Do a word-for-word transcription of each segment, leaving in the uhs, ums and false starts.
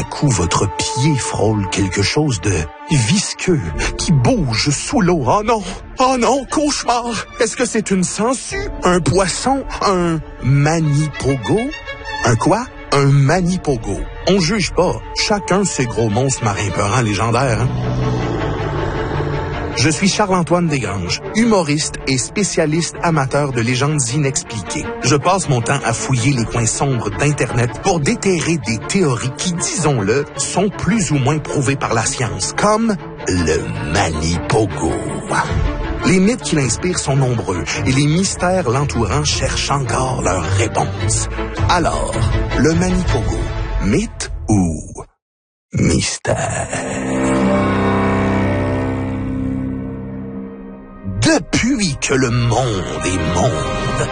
à coup, votre pied frôle quelque chose de visqueux qui bouge sous l'eau. Oh non! Oh non! Cauchemar! Est-ce que c'est une sangsue? Un poisson? Un manipogo? Un quoi? Un manipogo. On juge pas. Chacun ses gros monstres marins peurants légendaires, hein? Je suis Charles-Antoine Desgranges, humoriste et spécialiste amateur de légendes inexpliquées. Je passe mon temps à fouiller les coins sombres d'Internet pour déterrer des théories qui, disons-le, sont plus ou moins prouvées par la science, comme le Manipogo. Les mythes qui l'inspirent sont nombreux et les mystères l'entourant cherchent encore leurs réponses. Alors, le Manipogo, mythe ou mystère? Depuis que le monde est monde,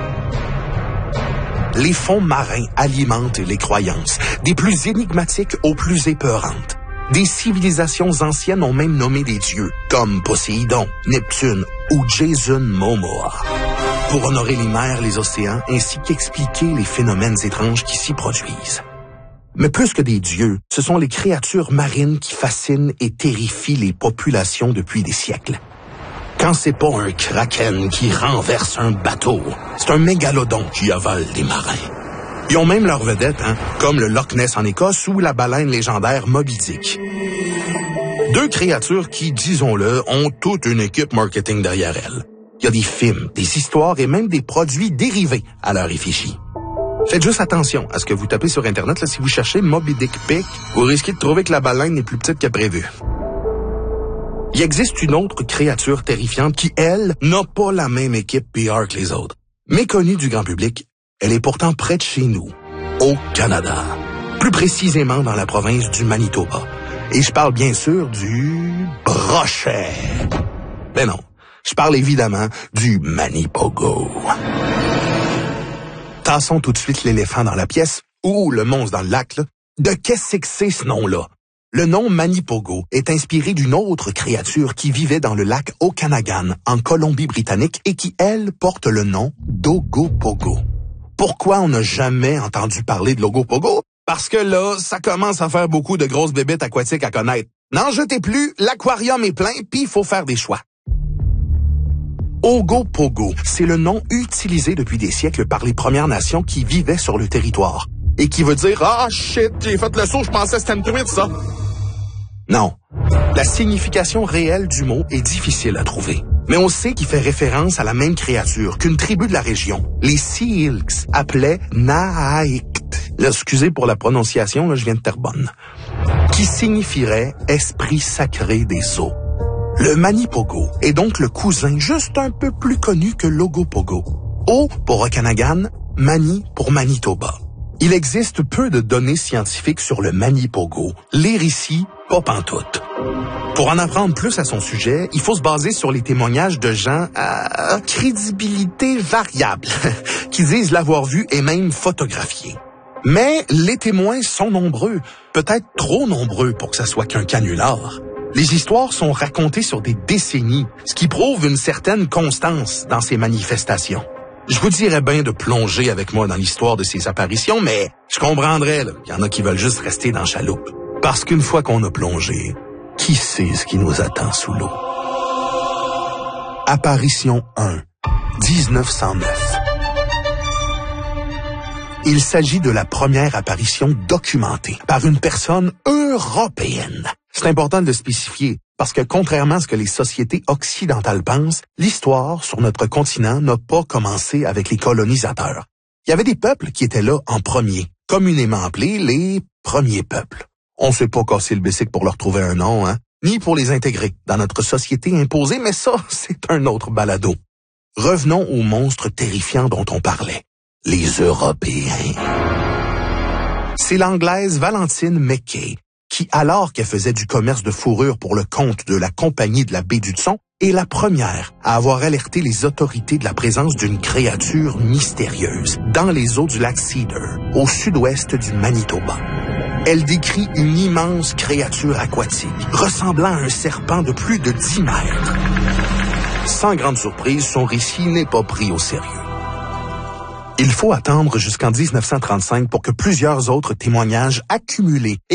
les fonds marins alimentent les croyances, des plus énigmatiques aux plus épeurantes. Des civilisations anciennes ont même nommé des dieux, comme Poséidon, Neptune ou Jason Momoa, pour honorer les mers, les océans, ainsi qu'expliquer les phénomènes étranges qui s'y produisent. Mais plus que des dieux, ce sont les créatures marines qui fascinent et terrifient les populations depuis des siècles. Quand c'est pas un kraken qui renverse un bateau, c'est un mégalodon qui avale des marins. Ils ont même leurs vedettes, hein, comme le Loch Ness en Écosse ou la baleine légendaire Moby Dick. Deux créatures qui, disons-le, ont toute une équipe marketing derrière elles. Il y a des films, des histoires et même des produits dérivés à leur effigie. Faites juste attention à ce que vous tapez sur Internet. Là, si vous cherchez Moby Dick Pic, vous risquez de trouver que la baleine est plus petite que prévu. Il existe une autre créature terrifiante qui, elle, n'a pas la même équipe P R que les autres. Méconnue du grand public, elle est pourtant près de chez nous, au Canada. Plus précisément dans la province du Manitoba. Et je parle bien sûr du brochet. Mais non, je parle évidemment du Manipogo. Tassons tout de suite l'éléphant dans la pièce, ou le monstre dans le lac, là. De qu'est-ce que c'est ce nom-là? Le nom Manipogo est inspiré d'une autre créature qui vivait dans le lac Okanagan, en Colombie-Britannique, et qui, elle, porte le nom d'Ogopogo. Pourquoi on n'a jamais entendu parler de l'Ogopogo? Parce que là, ça commence à faire beaucoup de grosses bébites aquatiques à connaître. N'en jetez plus, l'aquarium est plein, puis il faut faire des choix. Ogopogo, c'est le nom utilisé depuis des siècles par les Premières Nations qui vivaient sur le territoire. Et qui veut dire « Ah, shit, j'ai fait le saut, je pensais que c'était une truite, ça! » Non. La signification réelle du mot est difficile à trouver. Mais on sait qu'il fait référence à la même créature qu'une tribu de la région, les Syilx, appelait Naaïkt. Là, excusez pour la prononciation, là, je viens de Terrebonne. Qui signifierait « esprit sacré des eaux ». Le Manipogo est donc le cousin juste un peu plus connu que l'Ogopogo. O pour Okanagan, Mani pour Manitoba. Il existe peu de données scientifiques sur le Manipogo. Lire ici, pas pantoute. Pour en apprendre plus à son sujet, il faut se baser sur les témoignages de gens à crédibilité variable, qui disent l'avoir vu et même photographié. Mais les témoins sont nombreux, peut-être trop nombreux pour que ça soit qu'un canular. Les histoires sont racontées sur des décennies, ce qui prouve une certaine constance dans ces manifestations. Je vous dirais bien de plonger avec moi dans l'histoire de ces apparitions, mais je comprendrais qu'il y en a qui veulent juste rester dans la chaloupe. Parce qu'une fois qu'on a plongé, qui sait ce qui nous attend sous l'eau? Apparition un, dix-neuf cent neuf. Il s'agit de la première apparition documentée par une personne européenne. C'est important de le spécifier, parce que contrairement à ce que les sociétés occidentales pensent, l'histoire sur notre continent n'a pas commencé avec les colonisateurs. Il y avait des peuples qui étaient là en premier, communément appelés les premiers peuples. On ne s'est pas cassé le bicycle pour leur trouver un nom, hein, ni pour les intégrer dans notre société imposée, mais ça, c'est un autre balado. Revenons aux monstres terrifiants dont on parlait, les Européens. C'est l'Anglaise Valentine Mackay qui, alors qu'elle faisait du commerce de fourrure pour le compte de la Compagnie de la baie d'Hudson, est la première à avoir alerté les autorités de la présence d'une créature mystérieuse dans les eaux du lac Cedar, au sud-ouest du Manitoba. Elle décrit une immense créature aquatique, ressemblant à un serpent de plus de dix mètres. Sans grande surprise, son récit n'est pas pris au sérieux. Il faut attendre jusqu'en dix-neuf cent trente-cinq pour que plusieurs autres témoignages accumulés